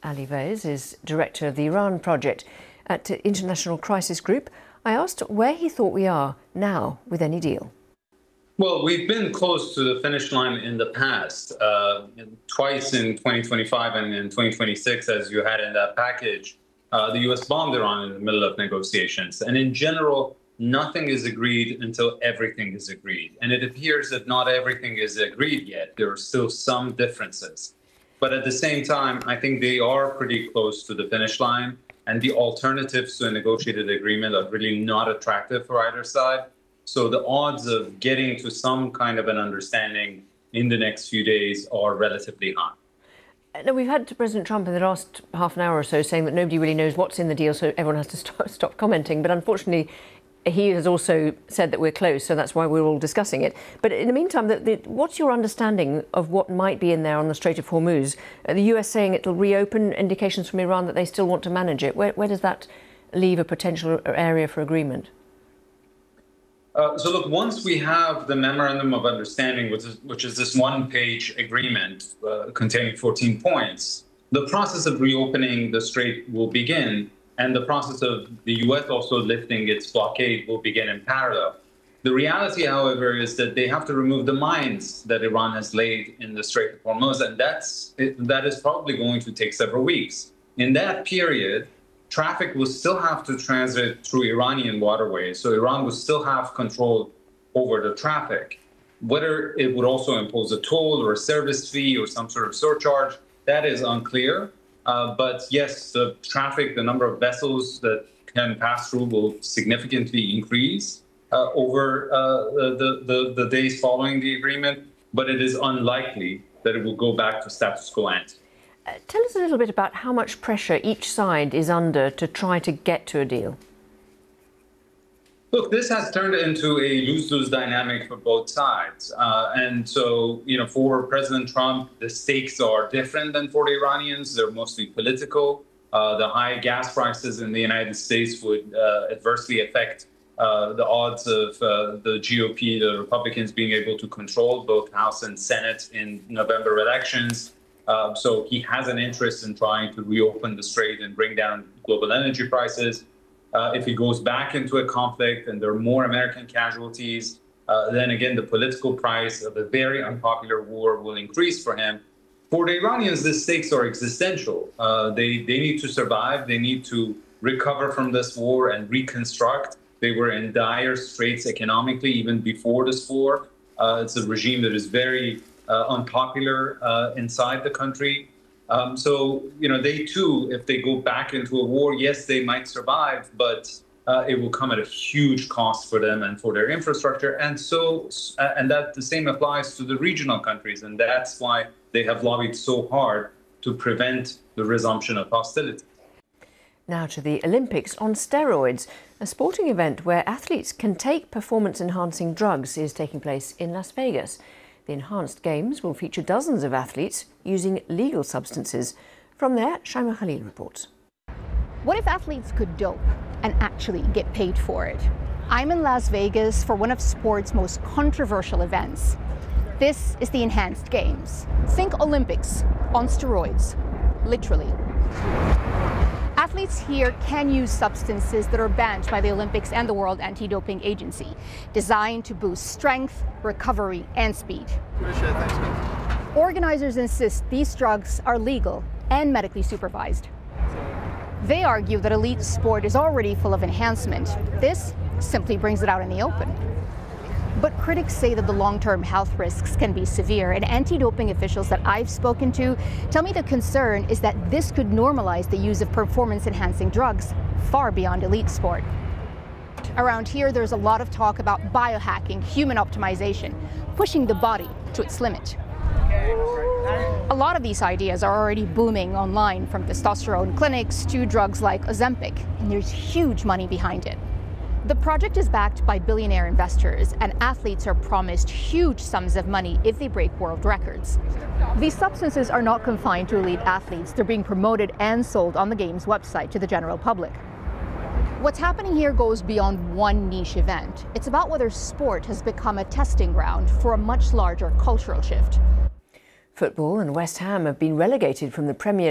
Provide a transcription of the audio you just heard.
Ali Vaiz is director of the Iran project at International Crisis Group. I asked where he thought we are now with any deal. Well, we've been close to the finish line in the past, twice in 2025 and in 2026, as you had in that package. The U.S. bombed Iran in the middle of negotiations. And in general, nothing is agreed until everything is agreed. And it appears that not everything is agreed yet. There are still some differences. But at the same time, I think they are pretty close to the finish line. And the alternatives to a negotiated agreement are really not attractive for either side. So the odds of getting to some kind of an understanding in the next few days are relatively high. Now, we've had President Trump in the last half an hour or so saying that nobody really knows what's in the deal, so everyone has to stop commenting. But unfortunately, he has also said that we're close, so that's why we're all discussing it. But in the meantime, what's your understandanding of what might be in there on the Strait of Hormuz? The US saying it'll reopen, indications from Iran that they still want to manage it. Where does that leave a potential area for agreement? So look, once we have the Memorandum of Understanding, which is this one-page agreement containing 14 points, the process of reopening the strait will begin, and the process of the U.S. also lifting its blockade will begin in parallel. The reality, however, is that they have to remove the mines that Iran has laid in the Strait of Hormuz, and that is probably going to take several weeks. In that period, traffic will still have to transit through Iranian waterways, so Iran will still have control over the traffic. Whether it would also impose a toll or a service fee or some sort of surcharge, that is unclear. But yes, the traffic, the number of vessels that can pass through will significantly increase over the days following the agreement, but it is unlikely that it will go back to status quo ante. Tell us a little bit about how much pressure each side is under to try to get to a deal. Look, this has turned into a lose-lose dynamic for both sides. And so, for President Trump, the stakes are different than for the Iranians. They're mostly political. The high gas prices in the United States would adversely affect the odds of the GOP, the Republicans, being able to control both House and Senate in November elections. So he has an interest in trying to reopen the strait and bring down global energy prices. If he goes back into a conflict and there are more American casualties, then again, the political price of a very unpopular war will increase for him. For the Iranians, the stakes are existential. They need to survive. They need to recover from this war and reconstruct. They were in dire straits economically even before this war. It's a regime that is very unpopular inside the country. So, they too, if they go back into a war, yes, they might survive, but it will come at a huge cost for them and for their infrastructure. And that the same applies to the regional countries. And that's why they have lobbied so hard to prevent the resumption of hostility. Now to the Olympics on steroids. A sporting event where athletes can take performance-enhancing drugs is taking place in Las Vegas. The Enhanced Games will feature dozens of athletes using legal substances. From there, Shaima Khalil reports. What if athletes could dope and actually get paid for it? I'm in Las Vegas for one of sport's most controversial events. This is the Enhanced Games. Think Olympics on steroids, literally. Athletes here can use substances that are banned by the Olympics and the World Anti-Doping Agency, designed to boost strength, recovery, and speed. Organizers insist these drugs are legal and medically supervised. They argue that elite sport is already full of enhancement. This simply brings it out in the open. But critics say that the long-term health risks can be severe, and anti-doping officials that I've spoken to tell me the concern is that this could normalize the use of performance-enhancing drugs far beyond elite sport. Around here, there's a lot of talk about biohacking, human optimization, pushing the body to its limit. A lot of these ideas are already booming online, from testosterone clinics to drugs like Ozempic, and there's huge money behind it. The project is backed by billionaire investors, and athletes are promised huge sums of money if they break world records. These substances are not confined to elite athletes. They're being promoted and sold on the Games website to the general public. What's happening here goes beyond one niche event. It's about whether sport has become a testing ground for a much larger cultural shift. Football and West Ham have been relegated from the Premier